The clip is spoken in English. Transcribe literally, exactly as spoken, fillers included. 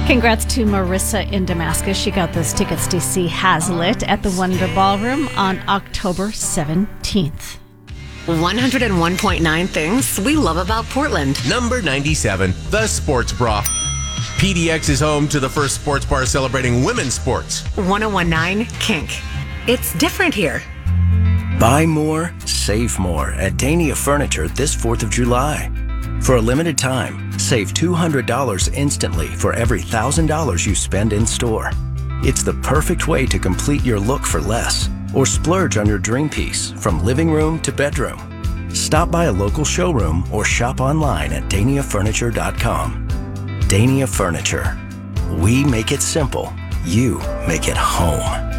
Congrats to Marissa in Damascus. She got those tickets to see Hazlitt at the Wonder Ballroom on October seventeenth. one oh one point nine things we love about Portland. Number ninety-seven, The Sports Bra. P D X is home to the first sports bar celebrating women's sports. one oh one point nine Kink. It's different here. Buy more, save more at Dania Furniture this fourth of July. For a limited time, save two hundred dollars instantly for every one thousand dollars you spend in store. It's the perfect way to complete your look for less or splurge on your dream piece from living room to bedroom. Stop by a local showroom or shop online at dania furniture dot com. Dania Furniture. We make it simple. You make it home.